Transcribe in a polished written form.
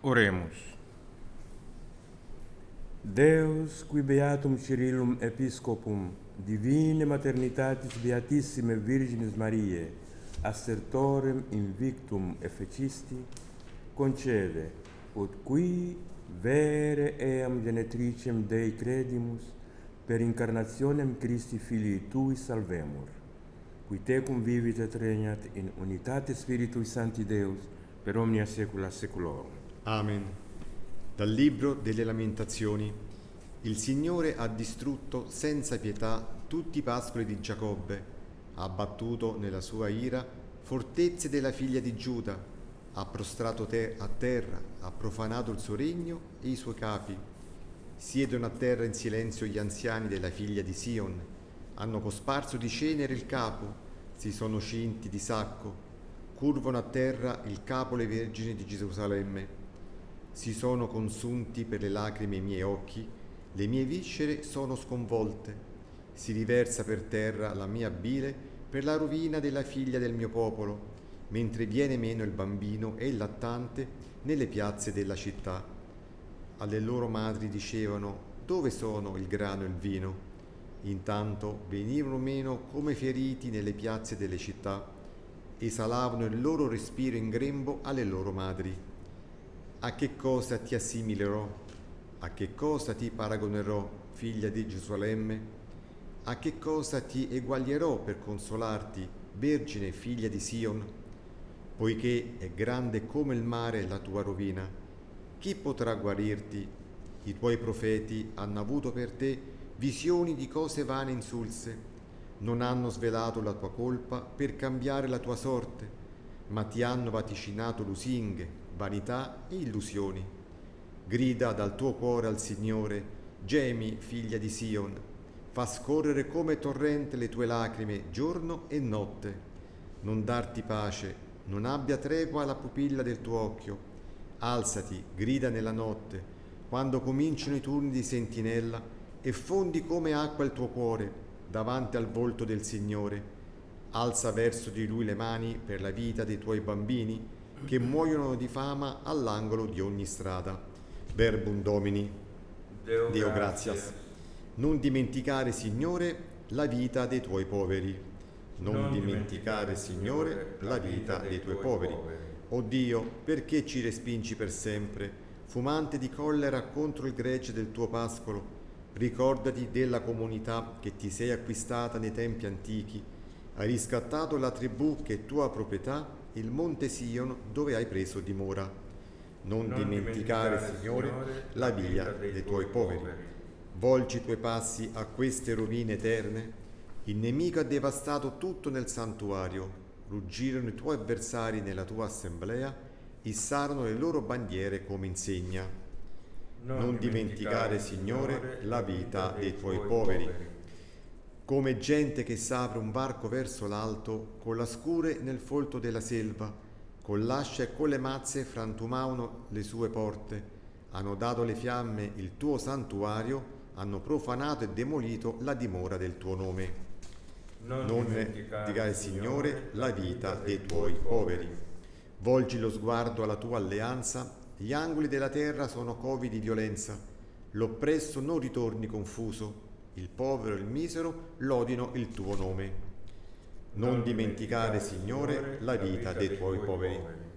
Oremus. Deus, qui beatum Cyrillum episcopum, divine maternitatis beatissime Virginis Mariae, assertorem invictum efficisti, concede, ut qui vere eam genetricem Dei credimus, per incarnationem Christi Filii Tui salvemur, qui tecum vivit et regnat in unitate Spiritui Sancti Deus, per omnia saecula saeculorum. Amen. Dal Libro delle Lamentazioni. Il Signore ha distrutto senza pietà tutti i pascoli di Giacobbe, ha abbattuto nella sua ira fortezze della figlia di Giuda, ha prostrato a terra, ha profanato il suo regno e i suoi capi. Siedono a terra in silenzio gli anziani della figlia di Sion, hanno cosparso di cenere il capo, si sono cinti di sacco, curvano a terra il capo le vergini di Gerusalemme. Si sono consunti per le lacrime i miei occhi, le mie viscere sono sconvolte. Si riversa per terra la mia bile per la rovina della figlia del mio popolo, mentre viene meno il bambino e il lattante nelle piazze della città. Alle loro madri dicevano: dove sono il grano e il vino? Intanto venivano meno come feriti nelle piazze delle città, esalavano il loro respiro in grembo alle loro madri. A che cosa ti assimilerò? A che cosa ti paragonerò, figlia di Gerusalemme? A che cosa ti eguaglierò per consolarti, vergine figlia di Sion? Poiché è grande come il mare la tua rovina, chi potrà guarirti? I tuoi profeti hanno avuto per te visioni di cose vane e insulse. Non hanno svelato la tua colpa per cambiare la tua sorte, ma ti hanno vaticinato lusinghe, vanità e illusioni. Grida dal tuo cuore al Signore, gemi, figlia di Sion, fa scorrere come torrente le tue lacrime giorno e notte. Non darti pace, non abbia tregua la pupilla del tuo occhio. Alzati, grida nella notte, quando cominciano i turni di sentinella, e fondi come acqua il tuo cuore davanti al volto del Signore. Alza verso di Lui le mani per la vita dei tuoi bambini, che muoiono di fama all'angolo di ogni strada. Verbum Domini. Deo gratias. Non dimenticare, Signore, la vita dei tuoi poveri. Non dimenticare, Signore, la vita dei tuoi poveri. O Dio, perché ci respingi per sempre, fumante di collera contro il gregge del tuo pascolo? Ricordati della comunità che ti sei acquistata nei tempi antichi. Hai riscattato la tribù che è tua proprietà, il monte Sion dove hai preso dimora. Non dimenticare, Signore, la via dei tuoi poveri. Volgi i tuoi passi a queste rovine eterne. Il nemico ha devastato tutto nel santuario. Ruggirono i tuoi avversari nella tua assemblea, issarono le loro bandiere come insegna. Non dimenticare, Signore, la vita dei tuoi poveri. Come gente che s'apre un varco verso l'alto, con la scure nel folto della selva, con l'ascia e con le mazze frantumavano le sue porte, hanno dato le fiamme il tuo santuario, hanno profanato e demolito la dimora del tuo nome. Non dimenticare, Signore, la vita dei tuoi poveri. Volgi lo sguardo alla tua alleanza, gli angoli della terra sono covi di violenza, l'oppresso non ritorni confuso, il povero e il misero lodino il tuo nome. Non dimenticare, Signore, la vita dei tuoi poveri.